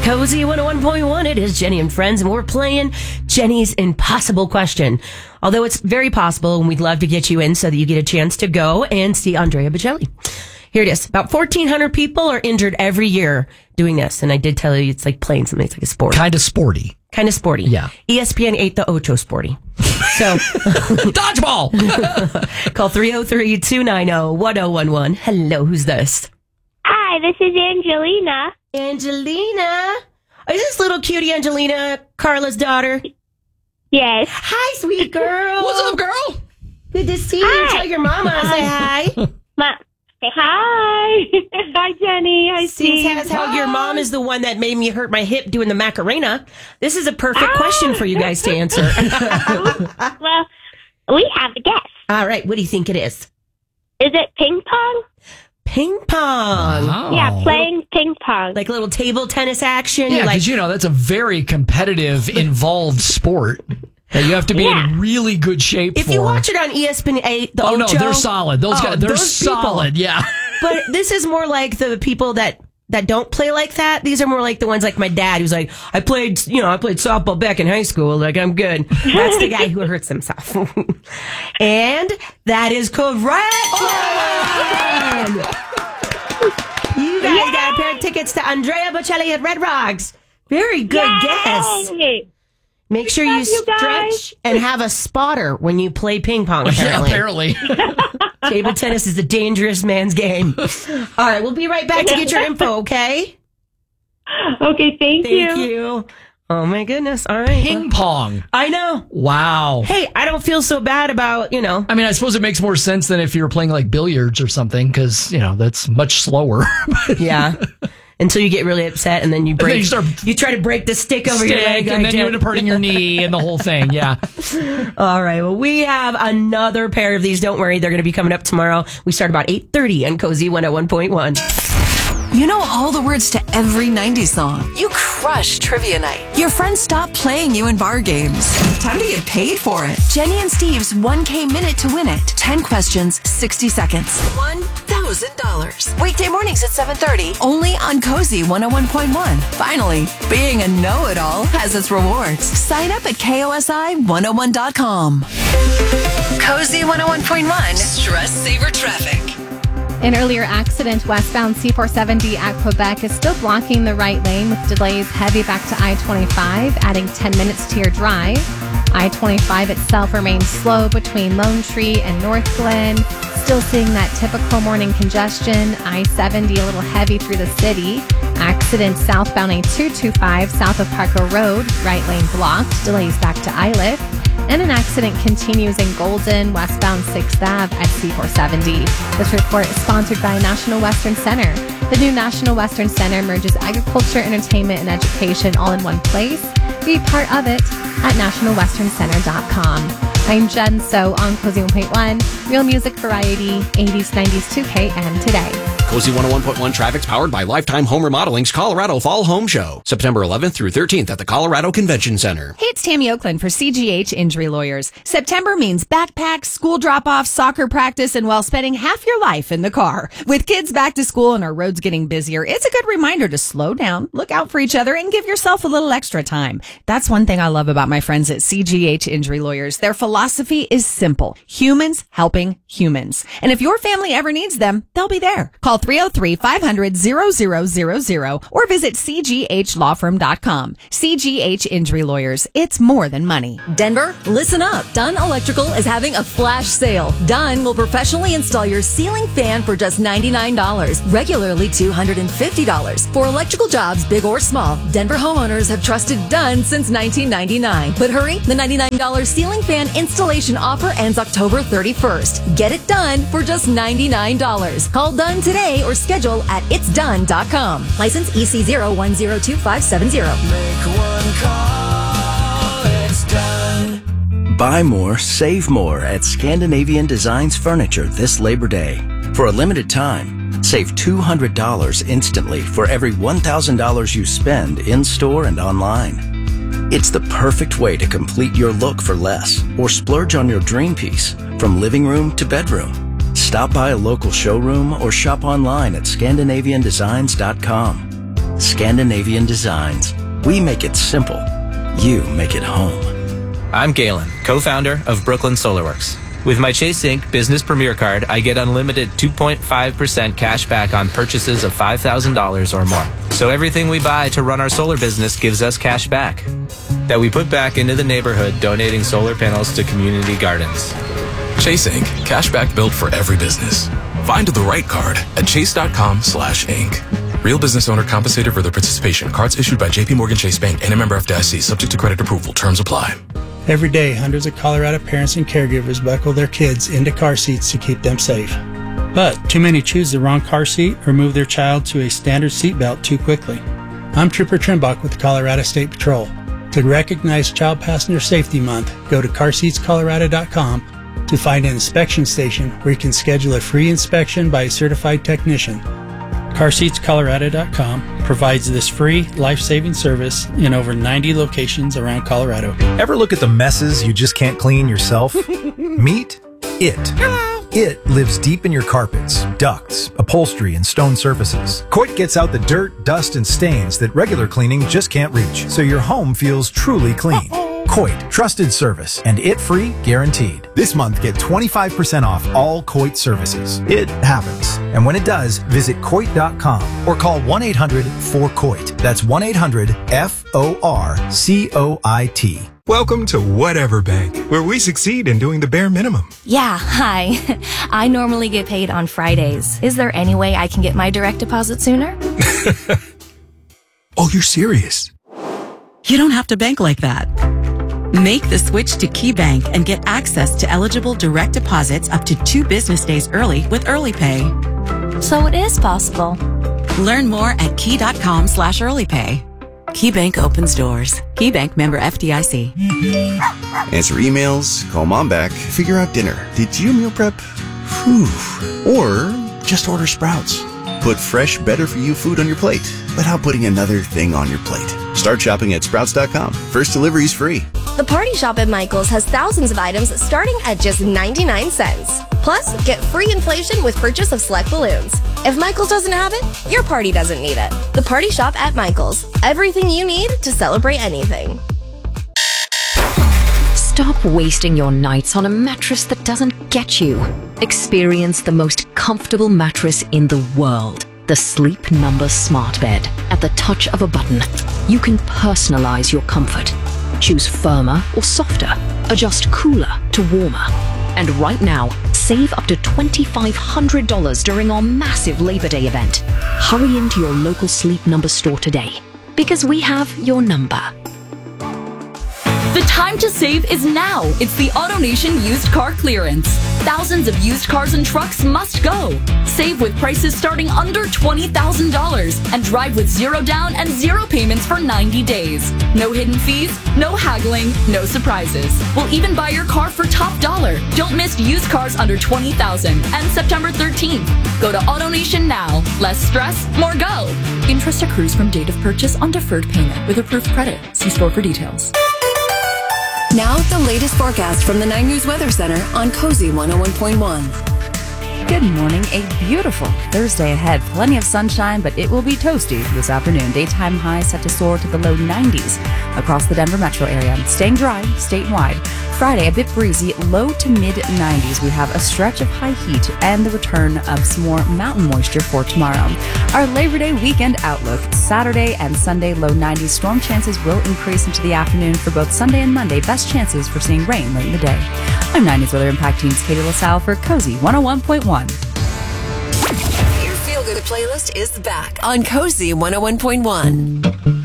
Cozy 101.1, it is Jenny and Friends, and we're playing Jenny's Impossible Question. Although it's very possible, and we'd love to get you in so that you get a chance to go and see Andrea Bocelli. Here it is. About 1,400 people are injured every year doing this, and I did tell you it's like playing something. It's like a sport. Kind of sporty. Kind of sporty. Yeah. ESPN ate the Ocho sporty. So, dodgeball! Call 303-290-1011. Hello, who's this? Hi, this is Angelina. Angelina. Is this little cutie Angelina Carla's daughter? Yes. Hi, sweet girl. What's up, girl? Good to see you. Tell your mama I say hi. Say hi. Hi, Jenny. Hi, Steve. Seems as how your mom is the one that made me hurt my hip doing the Macarena. This is a perfect question for you guys to answer. Well, we have a guess. All right. What do you think it is? Is it ping pong? Ping pong. Oh. Yeah, playing ping pong. Like a little table tennis action. Yeah, like, because, that's a very competitive, involved sport that you have to be in really good shape if for. you watch it on ESPN 8, the Ocho. No, they're solid. Those guys, they're solid, yeah. But this is more like the people that don't play like that. These are more like the ones like my dad, who's like, I played softball back in high school. Like, I'm good. That's the guy who hurts himself. And that is correct. You guys got a pair of tickets to Andrea Bocelli at Red Rocks. Very good guess. Make sure you stretch and have a spotter when you play ping pong, apparently. Yeah, apparently. Table tennis is a dangerous man's game. All right, we'll be right back to get your info, okay? Okay, thank you. Thank you. Oh, my goodness. All right. Ping pong. I know. Wow. Hey, I don't feel so bad about, I mean, I suppose it makes more sense than if you were playing like billiards or something, because, that's much slower. Yeah. Until you get really upset and then you break. You try to break the stick over your leg. And then you end up hurting your knee and the whole thing. Yeah. All right. Well, we have another pair of these. Don't worry. They're going to be coming up tomorrow. We start about 8:30 on Cozy 101.1. You know all the words to every 90s song. You crush trivia night. Your friends stop playing you in bar games. Time to get paid for it. Jenny and Steve's 1K minute to win it. 10 questions, 60 seconds. $1,000. Weekday mornings at 7:30. Only on Cozy 101.1. Finally, being a know-it-all has its rewards. Sign up at KOSI101.com. Cozy 101.1. Stress Saver Traffic. An earlier accident westbound C470 at Quebec is still blocking the right lane with delays heavy back to I-25, adding 10 minutes to your drive. I-25 itself remains slow between Lone Tree and North Glen. Still seeing that typical morning congestion. I-70 a little heavy through the city. Accident southbound A225 south of Parker Road. Right lane blocked. Delays back to Iliff. And an accident continues in Golden, westbound 6th Ave at C470. This report is sponsored by National Western Center. The new National Western Center merges agriculture, entertainment, and education all in one place. Be part of it at nationalwesternCenter.com. I'm Jen So on Cozy 1.1. Real music variety, 80s, 90s, 2K, and today. Cozy 101.1 traffic's powered by Lifetime Home Remodeling's Colorado Fall Home Show. September 11th through 13th at the Colorado Convention Center. Hey, it's Tammy Oakland for CGH Injury Lawyers. September means backpacks, school drop-offs, soccer practice, and spending half your life in the car. With kids back to school and our roads getting busier, it's a good reminder to slow down, look out for each other, and give yourself a little extra time. That's one thing I love about my friends at CGH Injury Lawyers. Their philosophy is simple. Humans helping humans. And if your family ever needs them, they'll be there. Call 303-500-0000 or visit cghlawfirm.com. CGH Injury Lawyers. It's more than money. Denver, listen up. Dunn Electrical is having a flash sale. Dunn will professionally install your ceiling fan for just $99, regularly $250. For electrical jobs, big or small, Denver homeowners have trusted Dunn since 1999. But hurry, the $99 ceiling fan installation offer ends October 31st. Get it done for just $99. Call Dunn today or schedule at itsdone.com. License EC01025570. Make one call, it's done. Buy more, save more at Scandinavian Designs Furniture this Labor Day. For a limited time, save $200 instantly for every $1,000 you spend in-store and online. It's the perfect way to complete your look for less or splurge on your dream piece from living room to bedroom. Stop by a local showroom or shop online at ScandinavianDesigns.com. Scandinavian Designs. We make it simple. You make it home. I'm Galen, co-founder of Brooklyn SolarWorks. With my Chase Inc. Business Premier Card, I get unlimited 2.5% cash back on purchases of $5,000 or more. So everything we buy to run our solar business gives us cash back that we put back into the neighborhood, donating solar panels to community gardens. Chase Inc. Cashback built for every business. Find the right card at chase.com/inc. Real business owner compensated for their participation. Cards issued by JP Morgan Chase Bank and a member FDIC, subject to credit approval. Terms apply. Every day, hundreds of Colorado parents and caregivers buckle their kids into car seats to keep them safe. But too many choose the wrong car seat or move their child to a standard seatbelt too quickly. I'm Trooper Trimbach with the Colorado State Patrol. To recognize Child Passenger Safety Month, go to carseatscolorado.com to find an inspection station where you can schedule a free inspection by a certified technician. CarSeatsColorado.com provides this free life-saving service in over 90 locations around Colorado. Ever look at the messes you just can't clean yourself? Meet It. Hello. It lives deep in your carpets, ducts, upholstery, and stone surfaces. Coit gets out the dirt, dust, and stains that regular cleaning just can't reach, so your home feels truly clean. Coit, trusted service, and it-free guaranteed. This month, get 25% off all Coit services. It happens. And when it does, visit Coit.com or call 1-800-4COIT. That's 1-800-FORCOIT. Welcome to Whatever Bank, where we succeed in doing the bare minimum. Yeah, hi. I normally get paid on Fridays. Is there any way I can get my direct deposit sooner? Oh, you're serious? You don't have to bank like that. Make the switch to KeyBank and get access to eligible direct deposits up to 2 business days early with Early Pay. So it is possible. Learn more at key.com/earlypay. KeyBank opens doors. KeyBank member FDIC. Answer emails, call mom back, figure out dinner. Did you meal prep? Whew. Or just order Sprouts. Put fresh, better-for-you food on your plate without putting another thing on your plate. Start shopping at Sprouts.com. First delivery is free. The Party Shop at Michael's has thousands of items starting at just 99 cents. Plus, get free inflation with purchase of select balloons. If Michael's doesn't have it, your party doesn't need it. The Party Shop at Michael's. Everything you need to celebrate anything. Stop wasting your nights on a mattress that doesn't get you. Experience the most comfortable mattress in the world. The Sleep Number Smart Bed. At the touch of a button, you can personalize your comfort. Choose firmer or softer. Adjust cooler to warmer. And right now, save up to $2,500 during our massive Labor Day event. Hurry into your local Sleep Number store today, because we have your number. The time to save is now. It's the AutoNation used car clearance. Thousands of used cars and trucks must go. Save with prices starting under $20,000 and drive with 0 down and 0 payments for 90 days. No hidden fees, no haggling, no surprises. We'll even buy your car for top dollar. Don't miss used cars under $20,000 and September 13th. Go to AutoNation now. Less stress, more go. Interest accrues from date of purchase on deferred payment with approved credit. See store for details. Now, the latest forecast from the 9 News Weather Center on Cozy 101.1. Good morning. A beautiful Thursday ahead. Plenty of sunshine, but it will be toasty this afternoon. Daytime highs set to soar to the low 90s across the Denver metro area. Staying dry statewide. Friday, a bit breezy, low to mid 90s. We have a stretch of high heat and the return of some more mountain moisture for tomorrow. Our Labor Day weekend outlook. Saturday and Sunday, low 90s. Storm chances will increase into the afternoon for both Sunday and Monday. Best chances for seeing rain late in the day. I'm 9 News Weather Impact Team's Katie LaSalle for Cozy 101.1. Your feel-good playlist is back on Cozy 101.1.